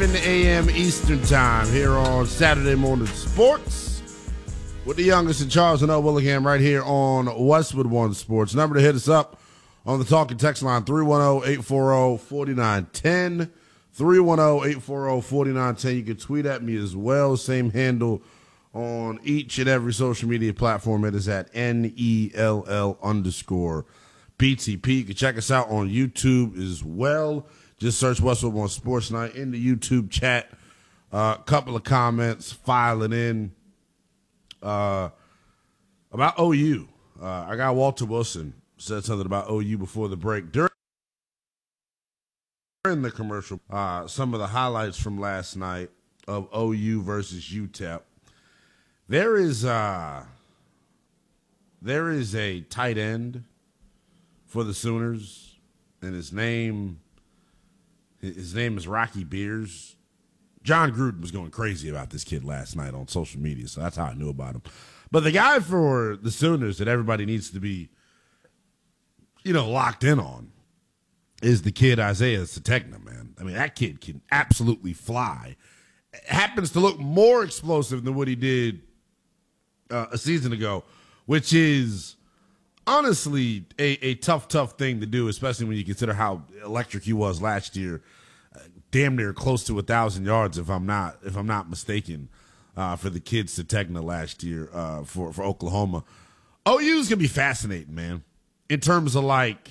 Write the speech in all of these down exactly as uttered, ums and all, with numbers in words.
seven a.m. Eastern Time here on Saturday Morning Sports with the youngest in Charles and L. Willingham right here on Westwood One Sports. Number to hit us up on the talking text line, three one zero, eight four zero, four nine one zero, three one zero, eight four zero, four nine one zero. You can tweet at me as well. Same handle on each and every social media platform. It is at N E L L underscore B T P. You can check us out on YouTube as well. Just search Westwood One Sports Night in the YouTube chat. A uh, couple of comments filing in uh, about O U. Uh, I got Walter Wilson said something about O U before the break. During, during the commercial, uh, some of the highlights from last night of O U versus U T E P. There is uh, there is a tight end for the Sooners, and his name his name is Rocky Beers. John Gruden was going crazy about this kid last night on social media, so that's how I knew about him. But the guy for the Sooners that everybody needs to be, you know, locked in on is the kid Isaiah Sategna, man. I mean, that kid can absolutely fly. Happens to look more explosive than what he did uh, a season ago, which is honestly a, a tough, tough thing to do, especially when you consider how electric he was last year. Uh, damn near close to a thousand yards, if I'm not if I'm not mistaken, uh, for the kids Sategna last year uh, for for Oklahoma. O U's gonna be fascinating, man. In terms of like,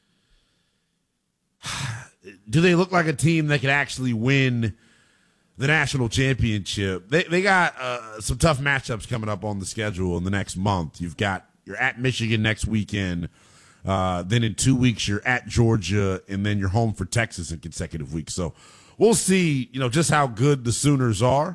do they look like a team that could actually win the national championship? They they got uh, some tough matchups coming up on the schedule in the next month. You've got you're at Michigan next weekend. Uh, then in two weeks you're at Georgia, and then you're home for Texas in consecutive weeks. So we'll see, you know, just how good the Sooners are.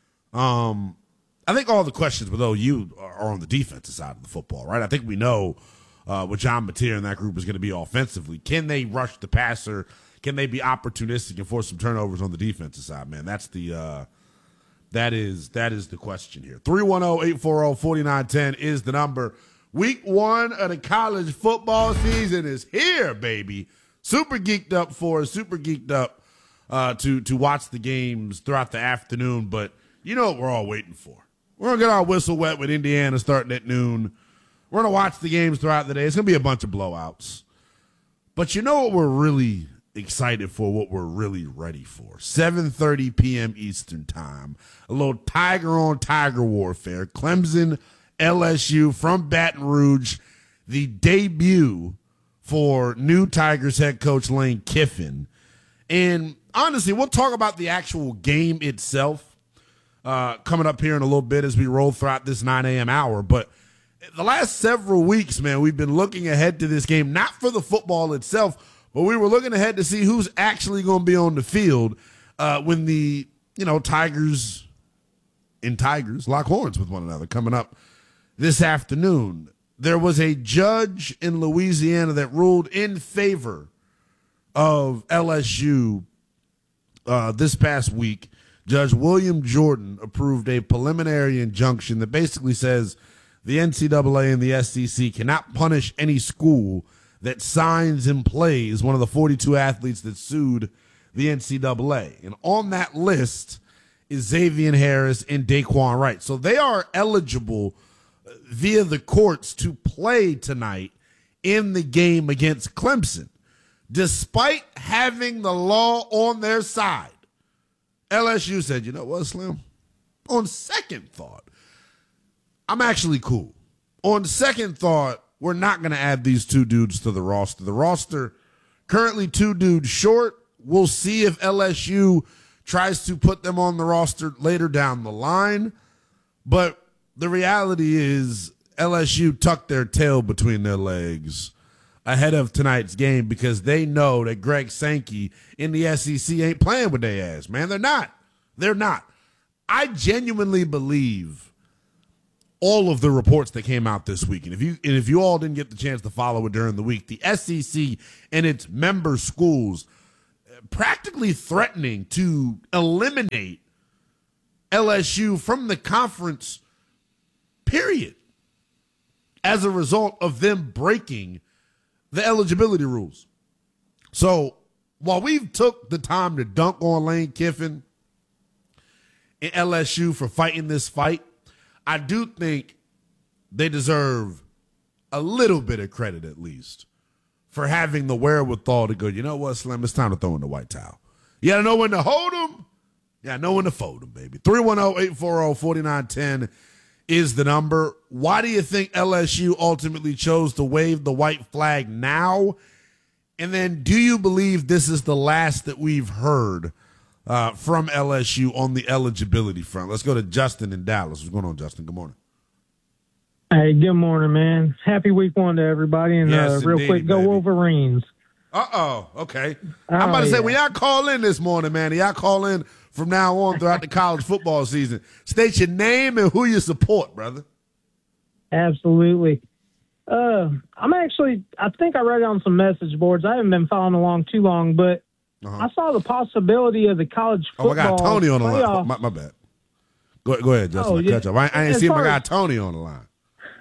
Um, I think all the questions with O U are on the defensive side of the football, right? I think we know uh, what John Mateer and that group is going to be offensively. Can they rush the passer? Can they be opportunistic and force some turnovers on the defensive side, man? That's the uh, that is that is the question here. three one zero, eight four zero, four nine one zero is the number. Week one of the college football season is here, baby. Super geeked up for us, super geeked up uh, to, to watch the games throughout the afternoon. But you know what we're all waiting for. We're going to get our whistle wet with Indiana starting at noon. We're going to watch the games throughout the day. It's going to be a bunch of blowouts. But you know what we're really excited for, what we're really ready for? seven thirty p.m. Eastern time. A little Tiger on Tiger warfare. Clemson L S U from Baton Rouge, the debut for new Tigers head coach Lane Kiffin. And honestly, we'll talk about the actual game itself uh, coming up here in a little bit as we roll throughout this nine a.m. hour. But the last several weeks, man, we've been looking ahead to this game, not for the football itself, but we were looking ahead to see who's actually going to be on the field uh, when the, you know, Tigers and Tigers lock horns with one another coming up this afternoon. There was a judge in Louisiana that ruled in favor of L S U uh, this past week. Judge William Jordan approved a preliminary injunction that basically says the N C double A and the S E C cannot punish any school that signs and plays one of the forty-two athletes that sued the N C double A. And on that list is Xavier Harris and Daquan Wright. So they are eligible via the courts to play tonight in the game against Clemson. Despite having the law on their side, L S U said, you know what, Slim? On second thought, I'm actually cool. On second thought, we're not going to add these two dudes to the roster. The roster currently two dudes short. We'll see if L S U tries to put them on the roster later down the line. But the reality is L S U tucked their tail between their legs ahead of tonight's game because they know that Greg Sankey in the S E C ain't playing with their ass, man. They're not. They're not. I genuinely believe all of the reports that came out this week, and if you and if you all didn't get the chance to follow it during the week, the S E C and its member schools practically threatening to eliminate L S U from the conference, period, as a result of them breaking the eligibility rules. So while we've took the time to dunk on Lane Kiffin and L S U for fighting this fight, I do think they deserve a little bit of credit at least for having the wherewithal to go, you know what, Slim, it's time to throw in the white towel. You got to know when to hold them. You got to know when to fold them, baby. three one zero, eight four zero, four nine one zero is the number. Why do you think L S U ultimately chose to wave the white flag now? And then do you believe this is the last that we've heard uh, from L S U on the eligibility front? Let's go to Justin in Dallas. What's going on, Justin? Good morning. Hey, good morning, man. Happy week one to everybody. And yes, uh, real indeed, quick, go baby. Wolverines. Uh-oh. Okay. Oh, I'm about to yeah. say, when y'all call in this morning, man, y'all call in from now on throughout the college football season. State your name and who you support, brother. Absolutely. Uh, I'm actually, I think I read it on some message boards. I haven't been following along too long, but Uh-huh. I saw the possibility of the college Oh, football I got Tony on the line. playoff. My, my bad. Go, go ahead, Justin. Oh, I yeah. cut you off. I, I ain't As see my far guy as- Tony on the line.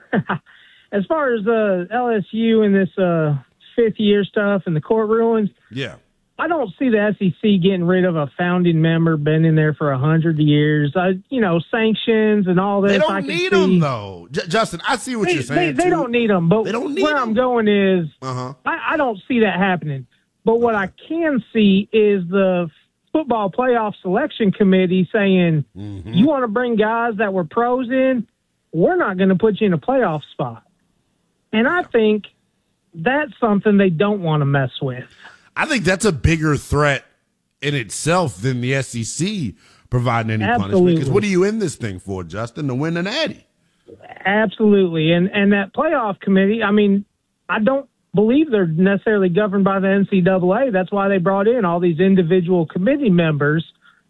As far as uh, L S U and this uh, fifth year stuff and the court rulings, Yeah. I don't see the S E C getting rid of a founding member, been in there for a hundred years. I, you know, sanctions and all this. They I don't can need see, them, though. J- Justin, I see what They, you're saying, they, they too. don't need them, but They don't need where 'em. I'm going is Uh-huh. I, I don't see that happening. But what I can see is the football playoff selection committee saying, Mm-hmm. you want to bring guys that were pros in, we're not going to put you in a playoff spot. And I think that's something they don't want to mess with. I think that's a bigger threat in itself than the S E C providing any punishment. Absolutely. Because what are you in this thing for, Justin? To win an Natty. Absolutely. And and that playoff committee, I mean, I don't believe they're necessarily governed by the N C double A. That's why they brought in all these individual committee members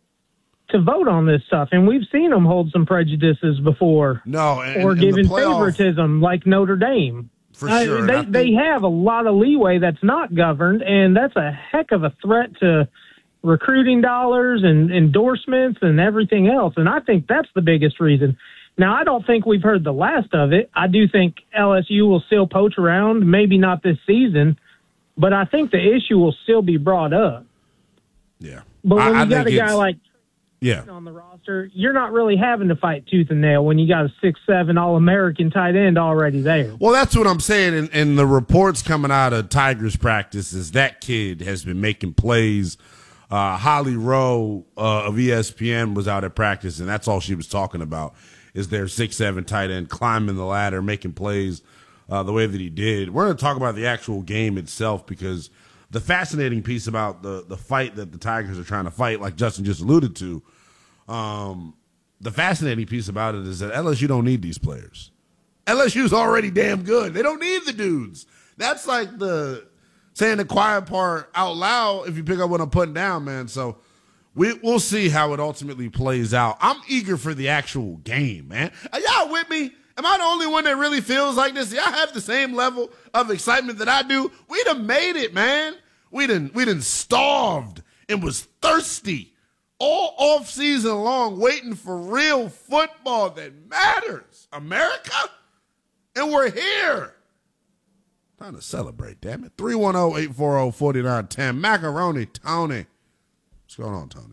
to vote on this stuff. And we've seen them hold some prejudices before. No, and, or and given the playoff, favoritism like Notre Dame. For Uh, sure. and they I think- they have a lot of leeway that's not governed, and that's a heck of a threat to recruiting dollars and endorsements and everything else. And I think that's the biggest reason. Now, I don't think we've heard the last of it. I do think L S U will still poach around, maybe not this season, but I think the issue will still be brought up. Yeah. But when I, I you got a think guy it's- like Yeah. on the roster, you're not really having to fight tooth and nail when you got a six seven All-American tight end already there. Well, that's what I'm saying. And, and the reports coming out of Tigers practice is that kid has been making plays. Uh, Holly Rowe uh, of E S P N was out at practice, and that's all she was talking about is their six seven tight end climbing the ladder, making plays uh, the way that he did. We're going to talk about the actual game itself because the fascinating piece about the, the fight that the Tigers are trying to fight, like Justin just alluded to, um, the fascinating piece about it is that L S U don't need these players. L S U's already damn good. They don't need the dudes. That's like the saying the quiet part out loud if you pick up what I'm putting down, man. So we, we'll see how it ultimately plays out. I'm eager for the actual game, man. Are y'all with me? Am I the only one that really feels like this? Y'all have the same level of excitement that I do? We done made it, man. We done, we done starved and was thirsty all off season long waiting for real football that matters. America? And we're here. Time to celebrate, damn it. three one zero, eight four zero, four nine one zero. Macaroni Tony. What's going on, Tony?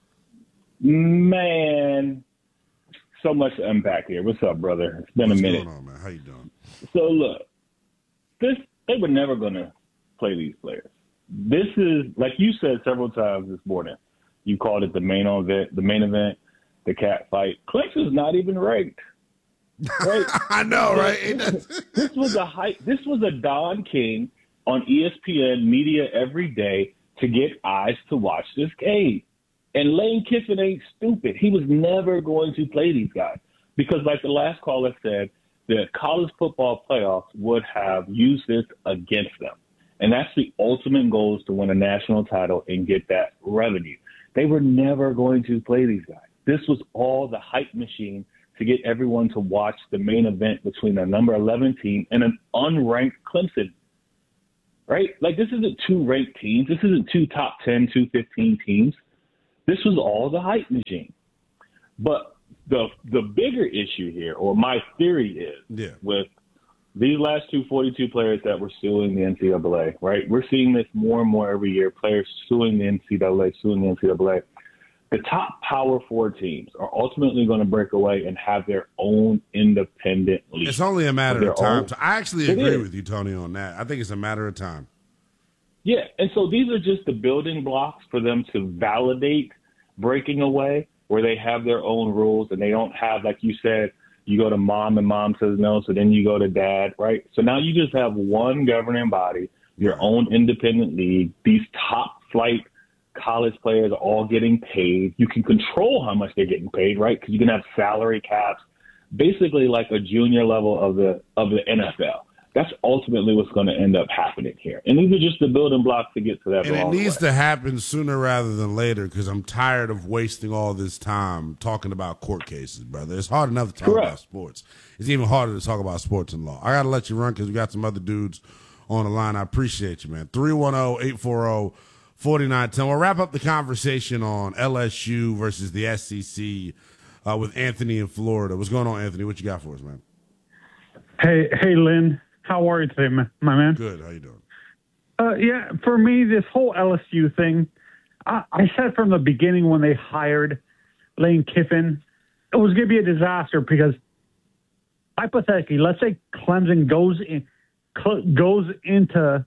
Man, so much to unpack here. What's up, brother? It's been What's a minute. going on, man? How you doing? So look, this they were never going to play these players. This is, like you said several times this morning, you called it the main event, the main event, the cat fight. Clemson's not even ranked. Right? I know, right? This was a hype. This was a Don King on E S P N media every day to get eyes to watch this game. And Lane Kiffin ain't stupid. He was never going to play these guys because, like the last caller said, the college football playoffs would have used this against them. And that's the ultimate goal, is to win a national title and get that revenue. They were never going to play these guys. This was all the hype machine to get everyone to watch the main event between a number eleven team and an unranked Clemson, right? Like, this isn't two ranked teams. This isn't two top ten, two fifteen teams. This was all the hype machine. But the the bigger issue here, or my theory is, Yeah. with these last two forty-two players that were suing the N C double A, right? We're seeing this more and more every year, players suing the N C double A, suing the N C double A. The top Power Four teams are ultimately going to break away and have their own independent league. It's only a matter of time. Own. I actually agree with you, Tony, on that. I think it's a matter of time. Yeah, and so these are just the building blocks for them to validate breaking away, where they have their own rules and they don't have, like you said, you go to mom and mom says no, so then you go to dad, right? So now you just have one governing body, your own independent league. These top flight college players are all getting paid. You can control how much they're getting paid, right? Because you can have salary caps, basically like a junior level of the of the N F L. That's ultimately what's going to end up happening here. And these are just the building blocks to get to that. And it needs way. to happen sooner rather than later, because I'm tired of wasting all this time talking about court cases, brother. It's hard enough to talk Correct. about sports. It's even harder to talk about sports and law. I got to let you run because we got some other dudes on the line. I appreciate you, man. three one zero, eight four zero, four nine one zero. We'll wrap up the conversation on L S U versus the S E C uh, with Anthony in Florida. What's going on, Anthony? What you got for us, man? Hey, hey, Lynn. How are you today, my man? Good. How you doing? Uh, yeah, for me, this whole L S U thing, I, I said from the beginning when they hired Lane Kiffin, it was going to be a disaster because hypothetically, let's say Clemson goes in, goes into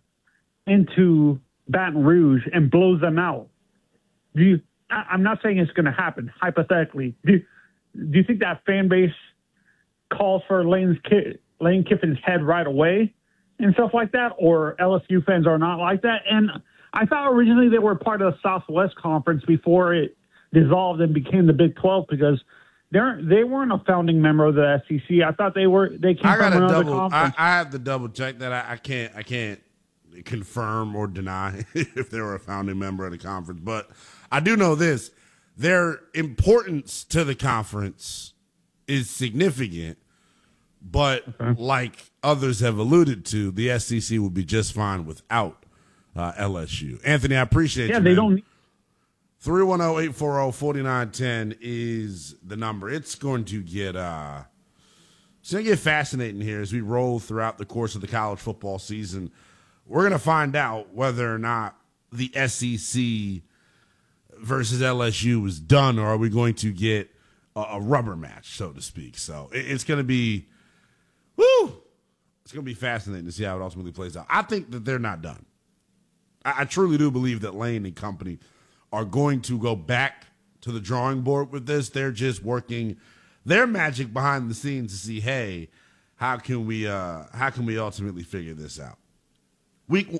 into Baton Rouge and blows them out. Do you? I, I'm not saying it's going to happen. Hypothetically, do do you think that fan base calls for Lane's kid? Lane Kiffin's head right away and stuff like that, or L S U fans are not like that? And I thought originally they were part of the Southwest Conference before it dissolved and became the Big twelve because they're they weren't a founding member of the S E C. I thought they were. They came I from another double, conference. I, I have to double check that. I, I can't. I can't confirm or deny if they were a founding member of the conference, but I do know this: their importance to the conference is significant. But okay. like others have alluded to, the S E C will be just fine without uh, L S U. Anthony, I appreciate yeah, you. Yeah, they man. don't. three one zero, eight four zero, four nine one zero is the number. It's going to get uh, it's going to get fascinating here as we roll throughout the course of the college football season. We're going to find out whether or not the S E C versus L S U is done, or are we going to get a, a rubber match, so to speak. So it, it's going to be. Woo! It's going to be fascinating to see how it ultimately plays out. I think that they're not done. I, I truly do believe that Lane and company are going to go back to the drawing board with this. They're just working their magic behind the scenes to see, hey, how can we uh, how can we ultimately figure this out? Week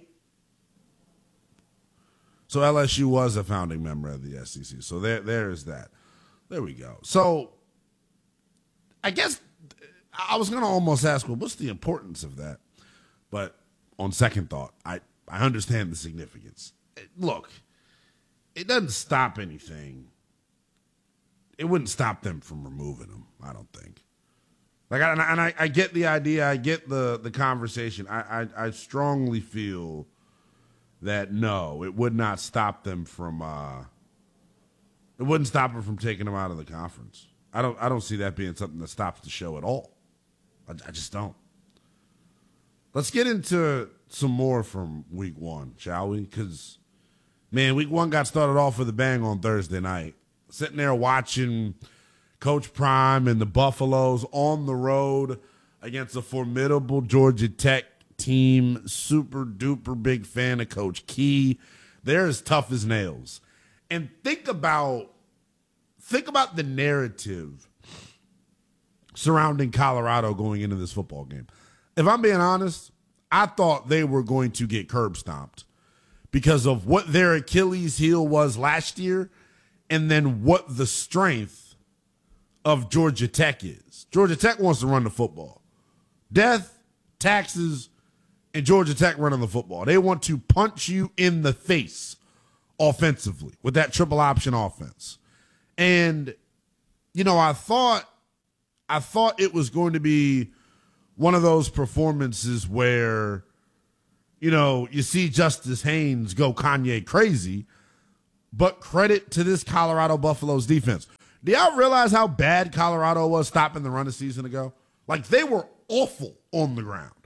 So L S U was a founding member of the S E C. So there there is that. There we go. So I guess I was going to almost ask, well, what's the importance of that? But on second thought, I, I understand the significance. Look, it doesn't stop anything. It wouldn't stop them from removing them, I don't think. Like, and I, and I, I get the idea. I get the, the conversation. I, I, I strongly feel that, no, it would not stop them from uh, – it wouldn't stop them from taking them out of the conference. I don't I don't see that being something that stops the show at all. I, I just don't. Let's get into some more from week one, shall we? Because, man, week one got started off with a bang on Thursday night. Sitting there watching Coach Prime and the Buffaloes on the road against a formidable Georgia Tech team. Super duper big fan of Coach Key. They're as tough as nails. And think about think about the narrative surrounding Colorado going into this football game. If I'm being honest, I thought they were going to get curb stomped because of what their Achilles heel was last year and then what the strength of Georgia Tech is. Georgia Tech wants to run the football. Death, taxes, and Georgia Tech running the football. They want to punch you in the face offensively with that triple option offense. And, you know, I thought I thought it was going to be one of those performances where, you know, you see Justice Haynes go Kanye crazy, but credit to this Colorado Buffaloes defense. Do y'all realize how bad Colorado was stopping the run a season ago? Like, they were awful on the ground.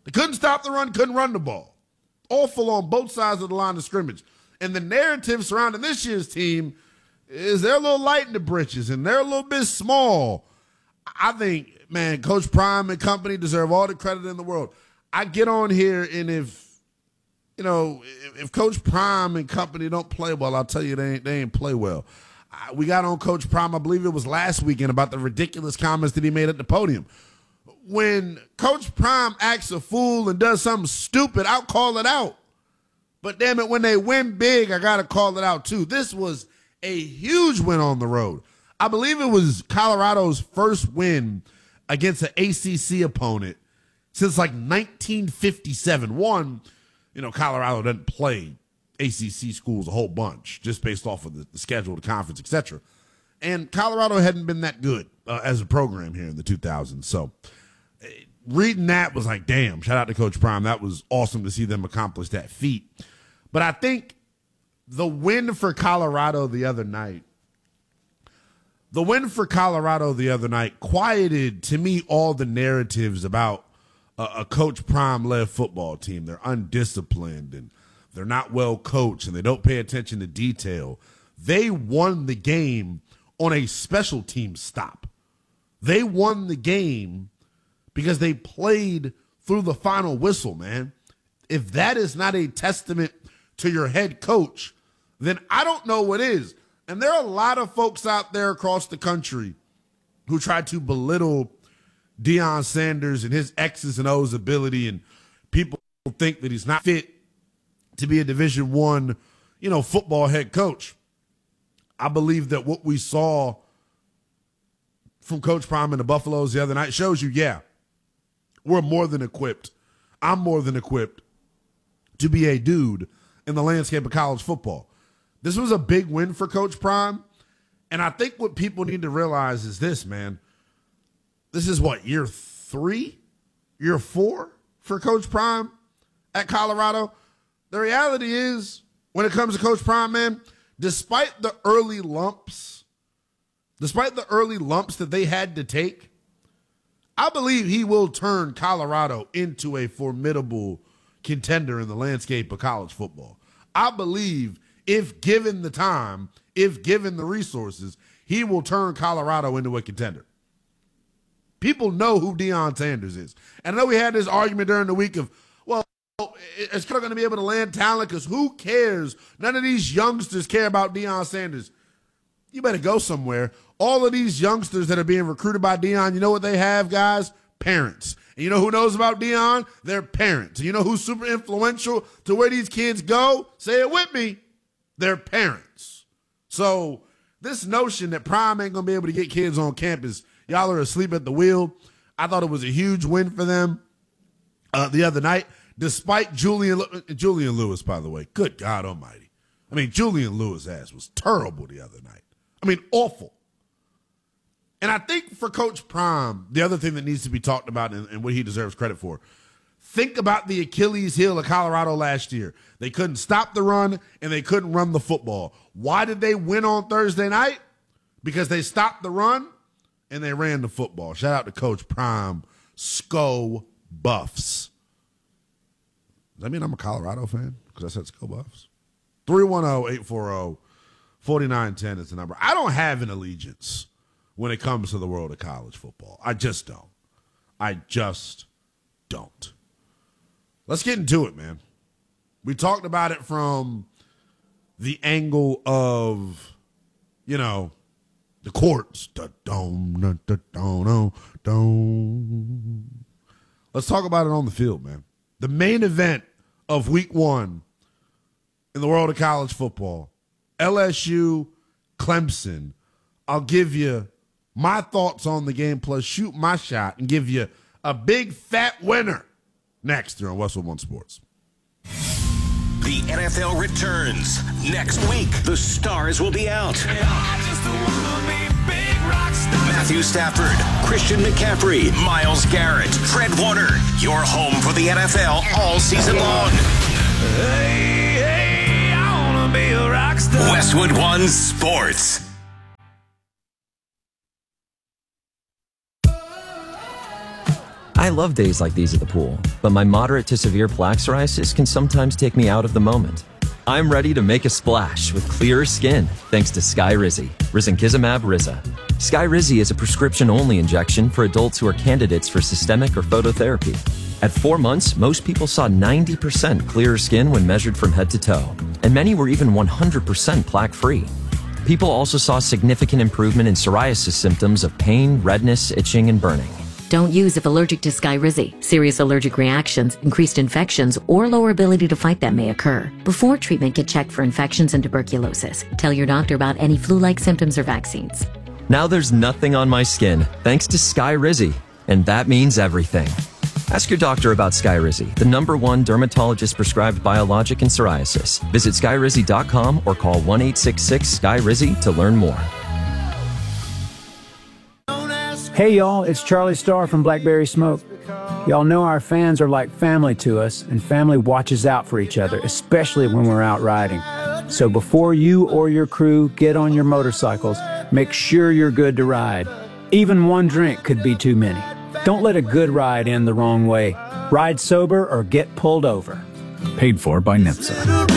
They couldn't stop the run, couldn't run the ball. Awful on both sides of the line of scrimmage. And the narrative surrounding this year's team is they're a little light in the britches and they're a little bit small. I think, man, Coach Prime and company deserve all the credit in the world. I get on here, and if, you know, if, if Coach Prime and company don't play well, I'll tell you they ain't, they ain't play well. I, we got on Coach Prime, I believe it was last weekend, about the ridiculous comments that he made at the podium. When Coach Prime acts a fool and does something stupid, I'll call it out. But damn it, when they win big, I got to call it out too. This was a huge win on the road. I believe it was Colorado's first win against an A C C opponent since like nineteen fifty-seven. One, you know, Colorado doesn't play A C C schools a whole bunch just based off of the, the schedule, the conference, et cetera. And Colorado hadn't been that good uh, as a program here in the two thousands. So uh, reading that was like, damn, shout out to Coach Prime. That was awesome to see them accomplish that feat. But I think the win for Colorado the other night, the win for Colorado the other night quieted, to me, all the narratives about a, a Coach Prime-led football team. They're undisciplined, and they're not well coached, and they don't pay attention to detail. They won the game on a special team stop. They won the game because they played through the final whistle, man. If that is not a testament to your head coach, then I don't know what is. And there are a lot of folks out there across the country who try to belittle Deion Sanders and his X's and O's ability, and people think that he's not fit to be a Division One, you know, football head coach. I believe that what we saw from Coach Prime and the Buffaloes the other night shows you, yeah, we're more than equipped. I'm more than equipped to be a dude in the landscape of college football. This was a big win for Coach Prime, and I think what people need to realize is this, man. This is what, year three? Year four for Coach Prime at Colorado? The reality is, when it comes to Coach Prime, man, despite the early lumps, despite the early lumps that they had to take, I believe he will turn Colorado into a formidable contender in the landscape of college football. I believe if given the time, if given the resources, he will turn Colorado into a contender. People know who Deion Sanders is. And I know we had this argument during the week of, well, it's still going to be able to land talent because who cares? None of these youngsters care about Deion Sanders. You better go somewhere. All of these youngsters that are being recruited by Deion, you know what they have, guys? Parents. And you know who knows about Deion? Their parents. And you know who's super influential to where these kids go? Say it with me. Their parents. So this notion that Prime ain't going to be able to get kids on campus, y'all are asleep at the wheel. I thought it was a huge win for them uh, the other night, despite Julian, Julian Lewis, by the way. Good God almighty. I mean, Julian Lewis' ass was terrible the other night. I mean, awful. And I think for Coach Prime, the other thing that needs to be talked about and, and what he deserves credit for, think about the Achilles heel of Colorado last year. They couldn't stop the run, and they couldn't run the football. Why did they win on Thursday night? Because they stopped the run, and they ran the football. Shout out to Coach Prime, Sco Buffs. Does that mean I'm a Colorado fan? Because I said Sco Buffs. three one zero, eight four zero, four nine one zero is the number. I don't have an allegiance when it comes to the world of college football. I just don't. I just don't. Let's get into it, man. We talked about it from the angle of, you know, the courts. Let's talk about it on the field, man. The main event of week one in the world of college football, L S U, Clemson. I'll give you my thoughts on the game, plus shoot my shot and give you a big fat winner next here on Westwood One Sports. The N F L returns next week. The stars will be out. Matthew Stafford, Christian McCaffrey, Myles Garrett, Fred Warner. Your home for the N F L all season long. Hey, hey, I wanna be a rock star. Westwood One Sports. I love days like these at the pool, but my moderate to severe plaque psoriasis can sometimes take me out of the moment. I'm ready to make a splash with clearer skin thanks to Skyrizi, risankizumab Riza. Skyrizi is a prescription-only injection for adults who are candidates for systemic or phototherapy. At four months, most people saw ninety percent clearer skin when measured from head to toe, and many were even one hundred percent plaque-free. People also saw significant improvement in psoriasis symptoms of pain, redness, itching, and burning. Don't use if allergic to Skyrizi. Serious allergic reactions, increased infections, or lower ability to fight them may occur. Before treatment, get checked for infections and tuberculosis. Tell your doctor about any flu-like symptoms or vaccines. Now there's nothing on my skin, thanks to Skyrizi, and that means everything. Ask your doctor about Skyrizi, the number one dermatologist-prescribed biologic in psoriasis. Visit skyrizi dot com or call one eight six six Sky Rizi to learn more. Hey y'all, it's Charlie Starr from Blackberry Smoke. Y'all know our fans are like family to us, and family watches out for each other, especially when we're out riding. So before you or your crew get on your motorcycles, make sure you're good to ride. Even one drink could be too many. Don't let a good ride end the wrong way. Ride sober or get pulled over. Paid for by N H T S A.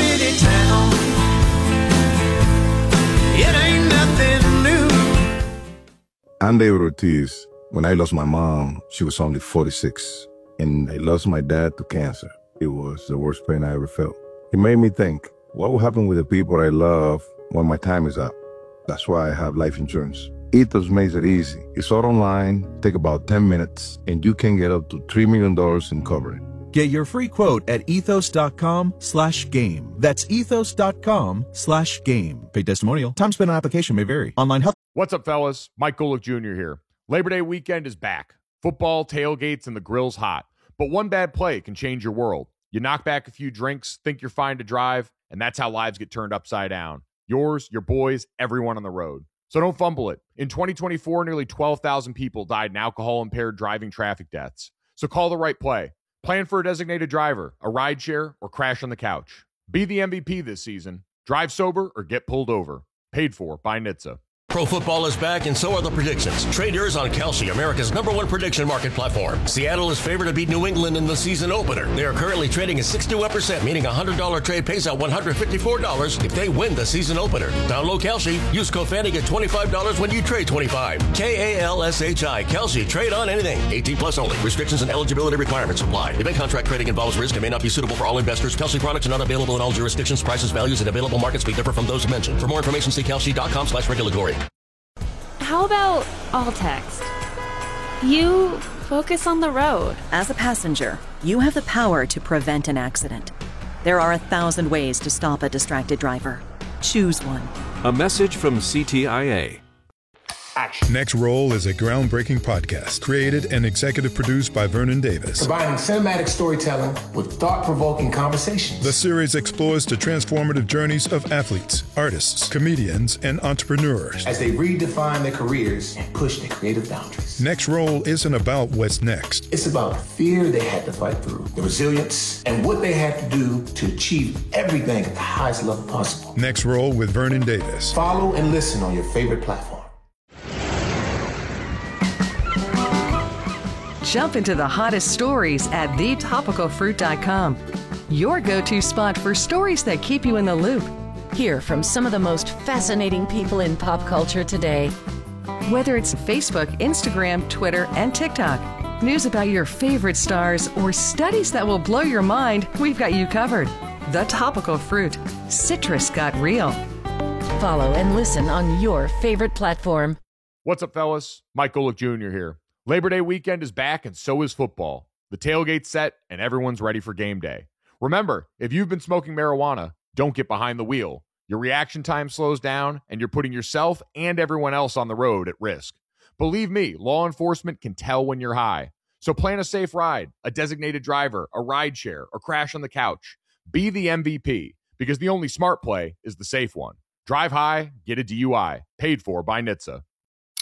I'm David Ortiz. When I lost my mom, she was only forty-six. And I lost my dad to cancer. It was the worst pain I ever felt. It made me think, what will happen with the people I love when my time is up? That's why I have life insurance. Ethos makes it easy. It's all online, take about ten minutes, and you can get up to three million dollars in coverage. Get your free quote at ethos.com slash game. That's ethos.com slash game. Paid testimonial. Time spent on application may vary. Online health. What's up, fellas? Mike Golick Junior here. Labor Day weekend is back. Football, tailgates, and the grill's hot. But one bad play can change your world. You knock back a few drinks, think you're fine to drive, and that's how lives get turned upside down. Yours, your boys, everyone on the road. So don't fumble it. In twenty twenty-four, nearly twelve thousand people died in alcohol-impaired driving traffic deaths. So call the right play. Plan for a designated driver, a rideshare, or crash on the couch. Be the M V P this season. Drive sober or get pulled over. Paid for by N H T S A. Pro football is back, and so are the predictions. Trade yours on Kalshi, America's number one prediction market platform. Seattle is favored to beat New England in the season opener. They are currently trading at sixty-one percent, meaning a one hundred dollars trade pays out one hundred fifty-four dollars if they win the season opener. Download Kalshi. Use code Fanny, get twenty-five dollars when you trade twenty-five. K A L S H I. Kalshi. Trade on anything. eighteen plus only. Restrictions and eligibility requirements apply. Event contract trading involves risk and may not be suitable for all investors. Kalshi products are not available in all jurisdictions. Prices, values, and available markets may differ from those mentioned. For more information, see kalshi.com slash regulatory. How about all text? You focus on the road. As a passenger, you have the power to prevent an accident. There are a thousand ways to stop a distracted driver. Choose one. A message from C T I A. Action. Next Roll is a groundbreaking podcast created and executive produced by Vernon Davis. Combining cinematic storytelling with thought-provoking conversations. The series explores the transformative journeys of athletes, artists, comedians, and entrepreneurs as they redefine their careers and push their creative boundaries. Next Roll isn't about what's next. It's about the fear they had to fight through, the resilience, and what they had to do to achieve everything at the highest level possible. Next Roll with Vernon Davis. Follow and listen on your favorite platform. Jump into the hottest stories at the topical fruit dot com. Your go-to spot for stories that keep you in the loop. Hear from some of the most fascinating people in pop culture today. Whether it's Facebook, Instagram, Twitter, and TikTok, news about your favorite stars, or studies that will blow your mind, we've got you covered. The Topical Fruit. Citrus got real. Follow and listen on your favorite platform. What's up, fellas? Mike Golick Junior here. Labor Day weekend is back, and so is football. The tailgate's set, and everyone's ready for game day. Remember, if you've been smoking marijuana, don't get behind the wheel. Your reaction time slows down, and you're putting yourself and everyone else on the road at risk. Believe me, law enforcement can tell when you're high. So plan a safe ride, a designated driver, a rideshare, or crash on the couch. Be the M V P, because the only smart play is the safe one. Drive high, get a D U I. Paid for by N H T S A.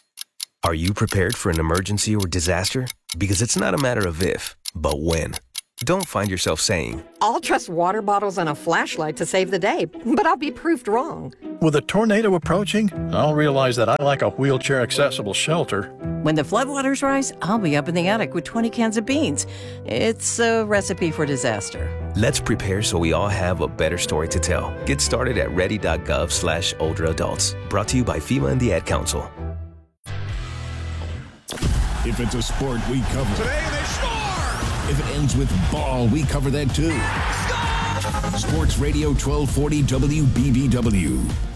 Are you prepared for an emergency or disaster? Because it's not a matter of if, but when. Don't find yourself saying, I'll trust water bottles and a flashlight to save the day, but I'll be proved wrong. With a tornado approaching, I'll realize that I like a wheelchair-accessible shelter. When the floodwaters rise, I'll be up in the attic with twenty cans of beans. It's a recipe for disaster. let's prepare so we all have a better story to tell. Get started at ready.gov slash older adults. Brought to you by FEMA and the Ad Council. If it's a sport, we cover it. Today they score! If it ends with ball, we cover that too. Score! Sports Radio twelve forty W B B W.